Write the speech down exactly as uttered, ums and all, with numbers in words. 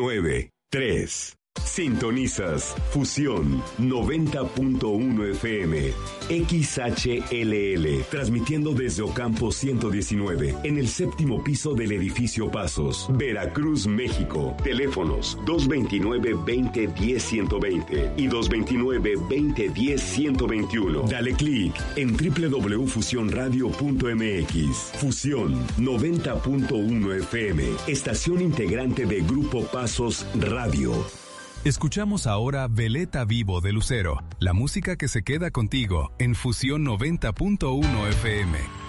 nueve tres. Sintonizas Fusión noventa punto uno F M, X H L L, transmitiendo desde Ocampo ciento diecinueve, en el séptimo piso del edificio Pasos, Veracruz, México. Teléfonos dos veintinueve, veinte, diez, ciento veinte y dos veintinueve, veinte, diez, ciento veintiuno. Dale clic en doble u doble u doble u punto fusión radio punto m x. Fusión noventa punto uno F M, estación integrante de Grupo Pasos Radio. Escuchamos ahora Veleta Vivo de Lucero, la música que se queda contigo en Fusión noventa punto uno F M.